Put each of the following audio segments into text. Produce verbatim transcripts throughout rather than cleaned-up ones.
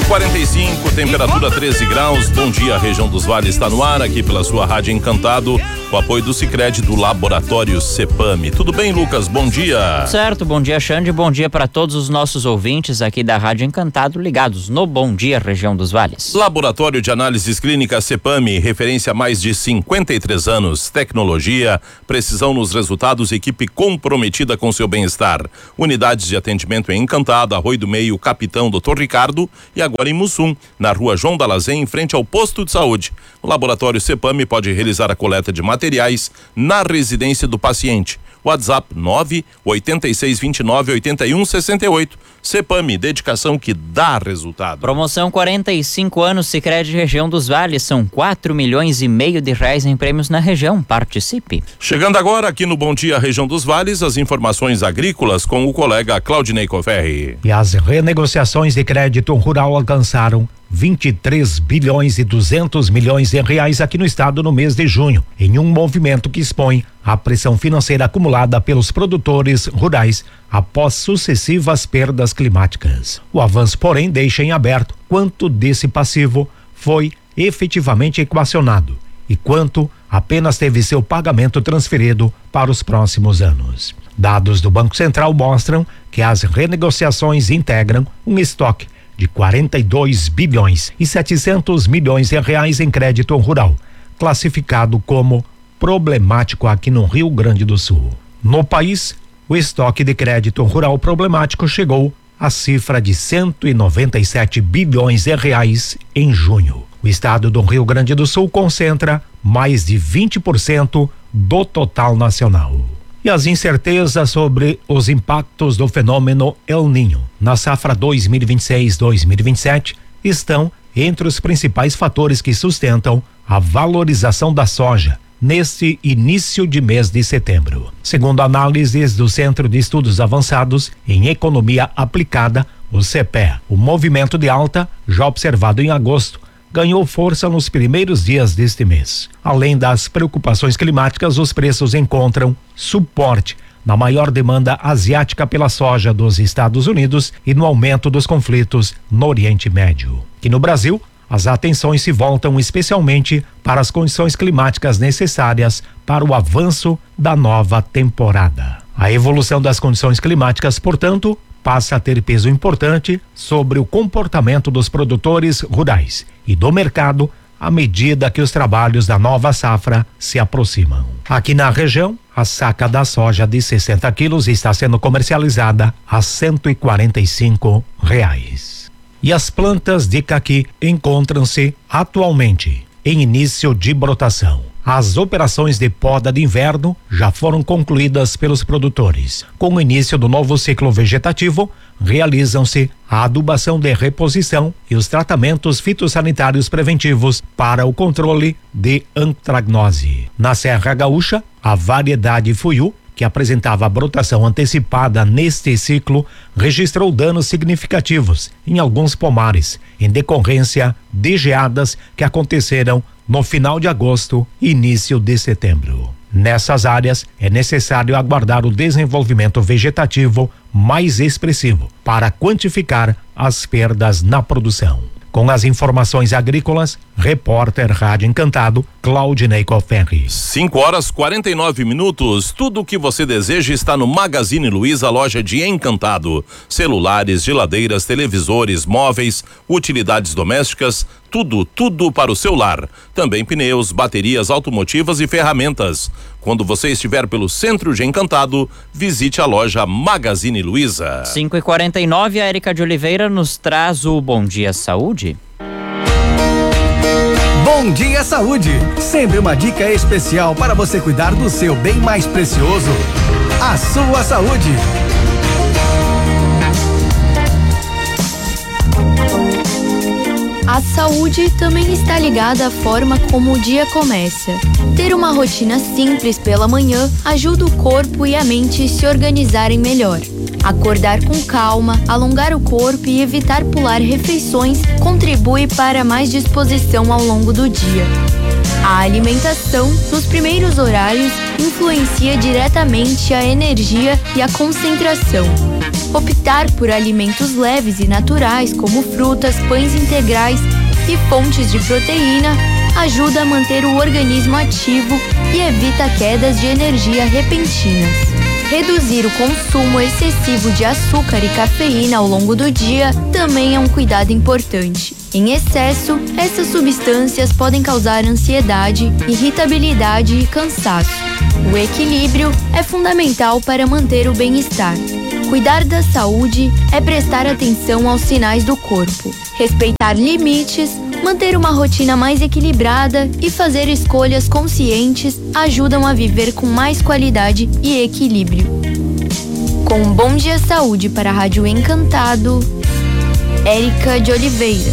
quarenta e cinco, temperatura treze graus. Bom dia, região dos Vales está no ar, aqui pela sua Rádio Encantado, com apoio do Sicredi do Laboratório Cepame. Tudo bem, Lucas? Bom dia. Certo, bom dia, Xande. Bom dia para todos os nossos ouvintes aqui da Rádio Encantado, ligados no Bom Dia, região dos Vales. Laboratório de Análises Clínicas Cepame, referência há mais de cinquenta e três anos. Tecnologia, precisão nos resultados, equipe comprometida com seu bem-estar. Unidades de atendimento em Encantado, Arroio do Meio, Capitão doutor Ricardo, e agora em Mussum, na rua João Dalazém, em frente ao posto de saúde. O Laboratório Cepame pode realizar a coleta de materiais na residência do paciente. WhatsApp nove oito seis dois nove oito um seis oito. Cepame, dedicação que dá resultado. Promoção quarenta e cinco anos Sicredi região dos Vales, são quatro milhões e meio de reais em prêmios na região. Participe. Chegando agora aqui no Bom Dia Região dos Vales, as informações agrícolas com o colega Claudinei Coferri. E as renegociações de crédito rural alcançaram vinte e três bilhões e duzentos milhões de reais aqui no estado no mês de junho, em um movimento que expõe a pressão financeira acumulada pelos produtores rurais após sucessivas perdas climáticas. O avanço, porém, deixa em aberto quanto desse passivo foi efetivamente equacionado e quanto apenas teve seu pagamento transferido para os próximos anos. Dados do Banco Central mostram que as renegociações integram um estoque de quarenta e dois bilhões e setecentos milhões de reais em crédito rural, classificado como problemático aqui no Rio Grande do Sul. No país, o estoque de crédito rural problemático chegou à cifra de cento e noventa e sete bilhões de reais em junho. O estado do Rio Grande do Sul concentra mais de vinte por cento do total nacional. E as incertezas sobre os impactos do fenômeno El Niño na safra dois mil e vinte e seis, dois mil e vinte e sete estão entre os principais fatores que sustentam a valorização da soja neste início de mês de setembro. Segundo análises do Centro de Estudos Avançados em Economia Aplicada, o C P E A, o movimento de alta já observado em agosto ganhou força nos primeiros dias deste mês. Além das preocupações climáticas, os preços encontram suporte na maior demanda asiática pela soja dos Estados Unidos e no aumento dos conflitos no Oriente Médio. E no Brasil, as atenções se voltam especialmente para as condições climáticas necessárias para o avanço da nova temporada. A evolução das condições climáticas, portanto, passa a ter peso importante sobre o comportamento dos produtores rurais e do mercado à medida que os trabalhos da nova safra se aproximam. Aqui na região, a saca da soja de sessenta quilos está sendo comercializada a cento e quarenta e cinco reais. E as plantas de caqui encontram-se atualmente em início de brotação. As operações de poda de inverno já foram concluídas pelos produtores. Com o início do novo ciclo vegetativo, realizam-se a adubação de reposição e os tratamentos fitossanitários preventivos para o controle de antracnose. Na Serra Gaúcha, a variedade Fuiu, que apresentava a brotação antecipada neste ciclo, registrou danos significativos em alguns pomares, em decorrência de geadas que aconteceram no final de agosto e início de setembro. Nessas áreas, é necessário aguardar o desenvolvimento vegetativo mais expressivo para quantificar as perdas na produção. Com as informações agrícolas, repórter Rádio Encantado, Claudinei Coferri. cinco horas quarenta e nove minutos. Tudo o que você deseja está no Magazine Luiza, loja de Encantado. Celulares, geladeiras, televisores, móveis, utilidades domésticas, tudo, tudo para o seu lar. Também pneus, baterias automotivas e ferramentas. Quando você estiver pelo centro de Encantado, visite a loja Magazine Luiza. cinco e quarenta e nove, a Érica de Oliveira nos traz o Bom Dia Saúde. Bom Dia Saúde, sempre uma dica especial para você cuidar do seu bem mais precioso, a sua saúde. A saúde também está ligada à forma como o dia começa. Ter uma rotina simples pela manhã ajuda o corpo e a mente a se organizarem melhor. Acordar com calma, alongar o corpo e evitar pular refeições contribui para mais disposição ao longo do dia. A alimentação, nos primeiros horários, influencia diretamente a energia e a concentração. Optar por alimentos leves e naturais, como frutas, pães integrais e fontes de proteína, ajuda a manter o organismo ativo e evita quedas de energia repentinas. Reduzir o consumo excessivo de açúcar e cafeína ao longo do dia também é um cuidado importante. Em excesso, essas substâncias podem causar ansiedade, irritabilidade e cansaço. O equilíbrio é fundamental para manter o bem-estar. Cuidar da saúde é prestar atenção aos sinais do corpo, respeitar limites, manter uma rotina mais equilibrada e fazer escolhas conscientes ajudam a viver com mais qualidade e equilíbrio. Com um Bom Dia Saúde para a Rádio Encantado, Érica de Oliveira.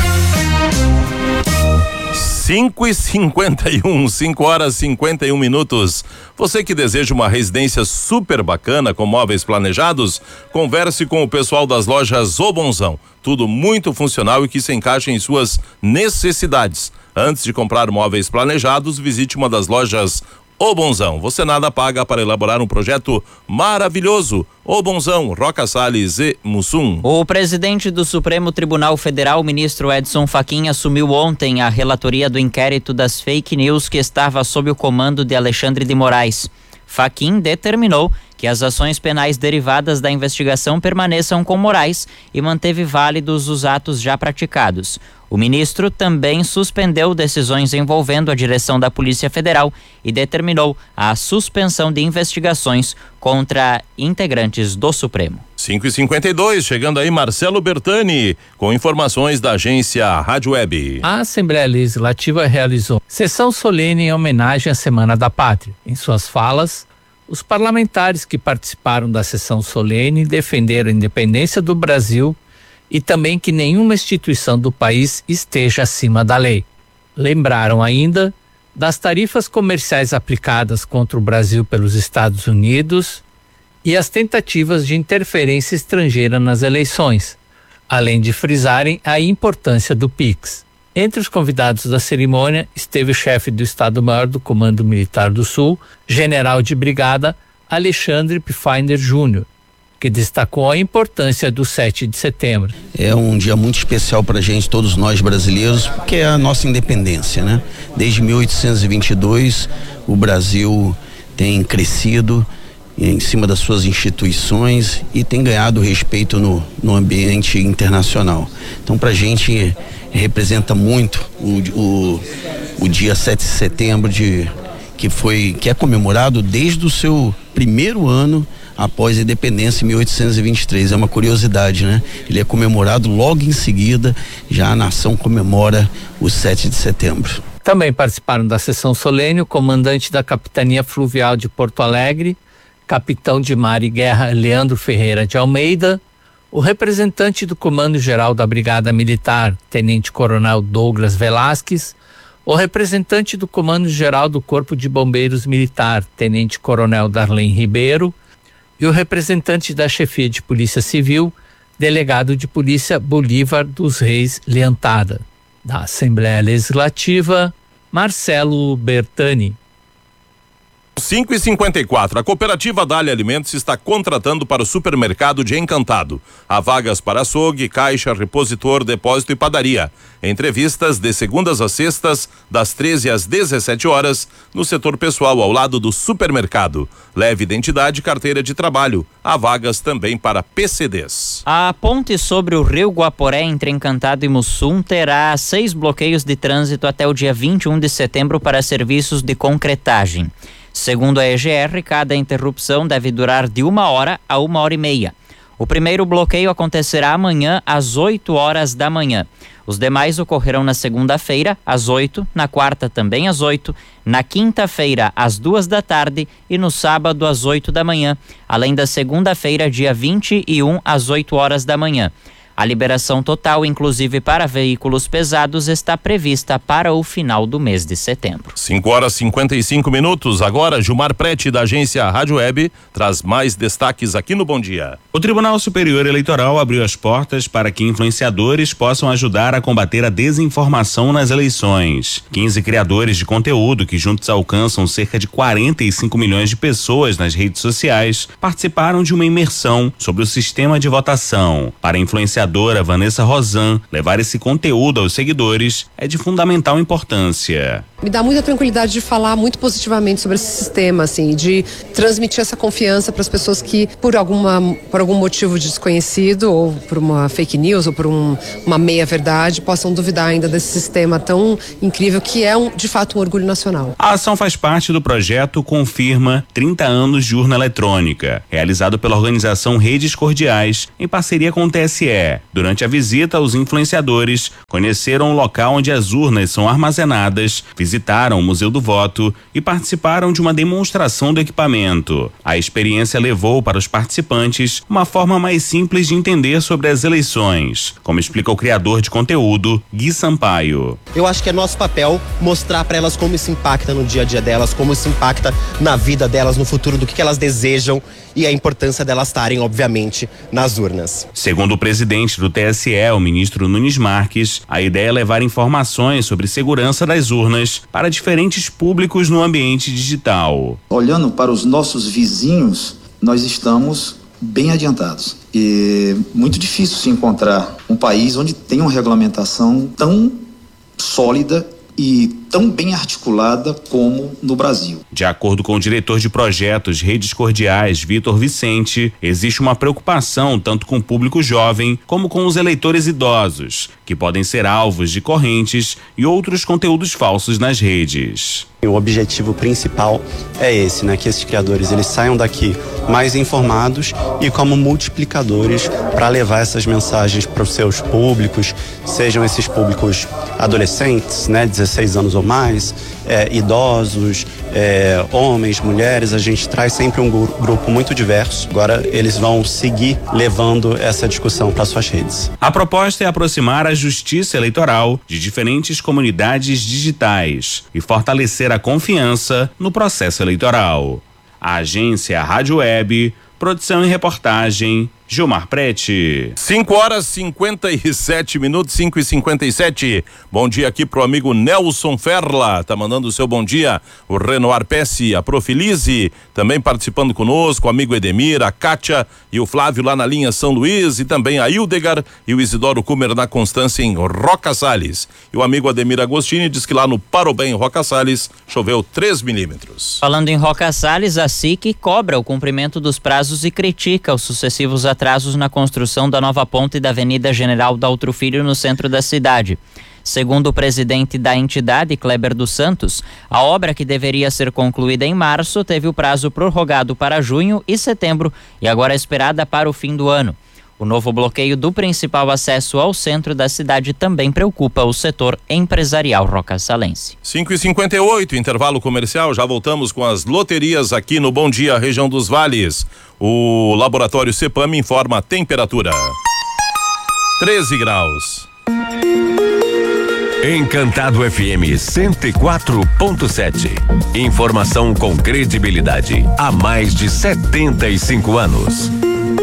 cinco e cinquenta e um, cinco horas e cinquenta e um minutos. Você que deseja uma residência super bacana com móveis planejados, converse com o pessoal das lojas O Bonzão. Tudo muito funcional e que se encaixa em suas necessidades. Antes de comprar móveis planejados, visite uma das lojas O Bonzão. Você nada paga para elaborar um projeto maravilhoso. O Bonzão, Roca Salles e Mussum. O presidente do Supremo Tribunal Federal, ministro Edson Fachin, assumiu ontem a relatoria do inquérito das fake news que estava sob o comando de Alexandre de Moraes. Fachin determinou que as ações penais derivadas da investigação permaneçam com Moraes e manteve válidos os atos já praticados. O ministro também suspendeu decisões envolvendo a direção da Polícia Federal e determinou a suspensão de investigações contra integrantes do Supremo. cinco e cinquenta e dois, chegando aí Marcelo Bertani, com informações da agência Rádio Web. A Assembleia Legislativa realizou sessão solene em homenagem à Semana da Pátria. Em suas falas, os parlamentares que participaram da sessão solene defenderam a independência do Brasil e também que nenhuma instituição do país esteja acima da lei. Lembraram ainda das tarifas comerciais aplicadas contra o Brasil pelos Estados Unidos e as tentativas de interferência estrangeira nas eleições, além de frisarem a importância do Pix. Entre os convidados da cerimônia esteve o chefe do Estado-Maior do Comando Militar do Sul, general de brigada Alexandre Pfinder Júnior, que destacou a importância do sete de setembro. É um dia muito especial para a gente, todos nós brasileiros, porque é a nossa independência, né? Desde mil oitocentos e vinte e dois, o Brasil tem crescido em cima das suas instituições e tem ganhado respeito no, no ambiente internacional. Então, para a gente representa muito o, o, o dia sete de setembro, de, que, foi, que é comemorado desde o seu primeiro ano após a independência em mil oitocentos e vinte e três. É uma curiosidade, né? Ele é comemorado logo em seguida, já a nação comemora o sete de setembro. Também participaram da sessão solene o comandante da Capitania Fluvial de Porto Alegre, capitão de mar e guerra Leandro Ferreira de Almeida, o representante do Comando-Geral da Brigada Militar, Tenente-Coronel Douglas Velasquez, o representante do Comando-Geral do Corpo de Bombeiros Militar, Tenente-Coronel Darlene Ribeiro, e o representante da Chefia de Polícia Civil, Delegado de Polícia Bolívar dos Reis Leantada. Da Assembleia Legislativa, Marcelo Bertani. cinco e cinquenta e quatro, a cooperativa Dália Alimentos está contratando para o supermercado de Encantado. Há vagas para açougue, caixa, repositor, depósito e padaria. Entrevistas de segundas a sextas, das treze às dezessete horas, no setor pessoal ao lado do supermercado. Leve identidade e carteira de trabalho. Há vagas também para P C Ds. A ponte sobre o Rio Guaporé entre Encantado e Mussum terá seis bloqueios de trânsito até o dia vinte e um de setembro para serviços de concretagem. Segundo a E G R, cada interrupção deve durar de uma hora a uma hora e meia. O primeiro bloqueio acontecerá amanhã às oito horas da manhã. Os demais ocorrerão na segunda-feira, às oito, na quarta também às oito, na quinta-feira, às duas da tarde e no sábado, às oito da manhã, além da segunda-feira, dia vinte e um, às oito horas da manhã. A liberação total, inclusive para veículos pesados, está prevista para o final do mês de setembro. cinco horas e cinquenta e cinco minutos. Agora, Gilmar Prete, da agência Rádio Web, traz mais destaques aqui no Bom Dia. O Tribunal Superior Eleitoral abriu as portas para que influenciadores possam ajudar a combater a desinformação nas eleições. quinze criadores de conteúdo, que juntos alcançam cerca de quarenta e cinco milhões de pessoas nas redes sociais, participaram de uma imersão sobre o sistema de votação. Para a influenciadora Vanessa Rosan, levar esse conteúdo aos seguidores é de fundamental importância. Me dá muita tranquilidade de falar muito positivamente sobre esse sistema, assim, de transmitir essa confiança para as pessoas que, por alguma, por algum motivo desconhecido, ou por uma fake news, ou por um, uma meia-verdade, possam duvidar ainda desse sistema tão incrível que é, um, de fato, um orgulho nacional. A ação faz parte do projeto Confirma trinta anos de urna eletrônica, realizado pela organização Redes Cordiais, em parceria com o T S E. Durante a visita, os influenciadores conheceram o local onde as urnas são armazenadas, visitaram o Museu do Voto e participaram de uma demonstração do equipamento. A experiência levou para os participantes uma forma mais simples de entender sobre as eleições, como explica o criador de conteúdo, Gui Sampaio. Eu acho que é nosso papel mostrar para elas como isso impacta no dia a dia delas, como isso impacta na vida delas, no futuro, do que, que elas desejam e a importância delas estarem, obviamente, nas urnas. Segundo o presidente do T S E, o ministro Nunes Marques, a ideia é levar informações sobre segurança das urnas para diferentes públicos no ambiente digital. Olhando para os nossos vizinhos, nós estamos bem adiantados. E muito difícil se encontrar um país onde tem uma regulamentação tão sólida e tão bem articulada como no Brasil. De acordo com o diretor de projetos Redes Cordiais, Vitor Vicente, existe uma preocupação tanto com o público jovem como com os eleitores idosos, que podem ser alvos de correntes e outros conteúdos falsos nas redes. O objetivo principal é esse, né? Que esses criadores eles saiam daqui mais informados e como multiplicadores para levar essas mensagens para os seus públicos, sejam esses públicos adolescentes, né? dezesseis anos ou mais, é, idosos, é, homens, mulheres. A gente traz sempre um grupo muito diverso. Agora eles vão seguir levando essa discussão para suas redes. A proposta é aproximar a justiça eleitoral de diferentes comunidades digitais e fortalecer a confiança no processo eleitoral. A agência Rádio Web, produção e reportagem, Gilmar Prete. cinco horas e cinquenta e sete minutos, cinco e cinquenta e sete. Bom dia aqui pro amigo Nelson Ferla, tá mandando o seu bom dia. O Renoir Pesce, a Profilize, também participando conosco, o amigo Edemir, a Kátia e o Flávio lá na linha São Luís, e também a Hildegar e o Isidoro Kumer na Constância em Roca Salles. E o amigo Ademir Agostini diz que lá no Parobé, em Roca Salles, choveu três milímetros. Falando em Roca Salles, a S I C cobra o cumprimento dos prazos e critica os sucessivos atrasos na construção da nova ponte da Avenida General Daltro Filho no centro da cidade. Segundo o presidente da entidade, Kleber dos Santos, a obra, que deveria ser concluída em março, teve o prazo prorrogado para junho e setembro e agora é esperada para o fim do ano. O novo bloqueio do principal acesso ao centro da cidade também preocupa o setor empresarial rocassalense. cinco e cinquenta e oito, intervalo comercial, já voltamos com as loterias aqui no Bom Dia, região dos Vales. O laboratório CEPAM informa a temperatura. treze graus. Encantado F M cento e quatro ponto sete. Informação com credibilidade há mais de setenta e cinco anos.